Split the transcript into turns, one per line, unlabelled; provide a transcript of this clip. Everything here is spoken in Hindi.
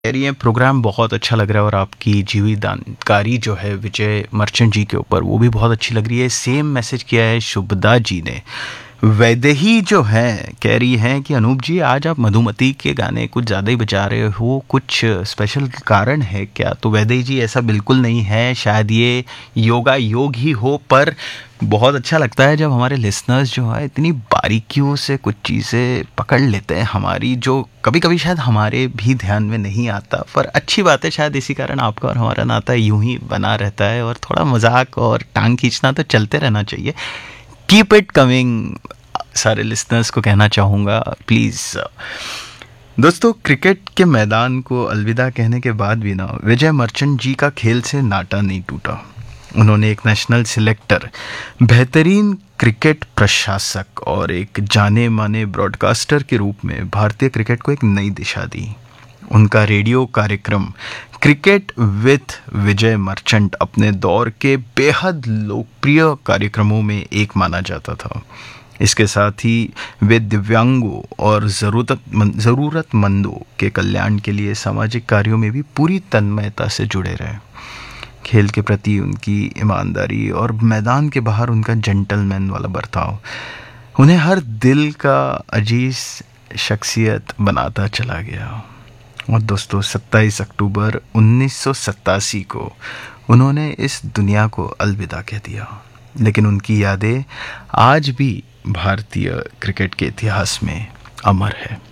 कह रही हैं प्रोग्राम बहुत अच्छा लग रहा है और आपकी जीवनकारी जो है विजय मर्चेंट जी के ऊपर वो भी बहुत अच्छी लग रही है। सेम मैसेज किया है शुभदा जी ने। वैदेही जो है कह रही हैं कि अनूप जी आज आप मधुमती के गाने कुछ ज़्यादा ही बजा रहे हो, कुछ स्पेशल कारण है क्या? तो वैदेही जी ऐसा बिल्कुल नहीं है, शायद ये योगा योग ही हो, पर बहुत अच्छा लगता है जब हमारे लिसनर्स जो है इतनी बारीकियों से कुछ चीज़ें पकड़ लेते हैं हमारी, जो कभी कभी शायद हमारे भी ध्यान में नहीं आता। पर अच्छी बात है, शायद इसी कारण आपका और हमारा नाता यूं ही बना रहता है और थोड़ा मजाक और टांग खींचना तो चलते रहना चाहिए। कीप इट कमिंग, सारे लिसनर्स को कहना चाहूँगा प्लीज़। दोस्तों, क्रिकेट के मैदान को अलविदा कहने के बाद भी ना विजय मर्चेंट जी का खेल से नाता नहीं टूटा। उन्होंने एक नेशनल सिलेक्टर, बेहतरीन क्रिकेट प्रशासक और एक जाने माने ब्रॉडकास्टर के रूप में भारतीय क्रिकेट को एक नई दिशा दी। उनका रेडियो कार्यक्रम क्रिकेट विथ विजय मर्चेंट अपने दौर के बेहद लोकप्रिय कार्यक्रमों में एक माना जाता था। इसके साथ ही वे दिव्यांगों और ज़रूरतमंदों के कल्याण के लिए सामाजिक कार्यों में भी पूरी तन्मयता से जुड़े रहे। खेल के प्रति उनकी ईमानदारी और मैदान के बाहर उनका जेंटलमैन वाला बर्ताव उन्हें हर दिल का अजीज शख्सियत बनाता चला गया। और दोस्तों, 27 अक्टूबर 1987 को उन्होंने इस दुनिया को अलविदा कह दिया, लेकिन उनकी यादें आज भी भारतीय क्रिकेट के इतिहास में अमर है।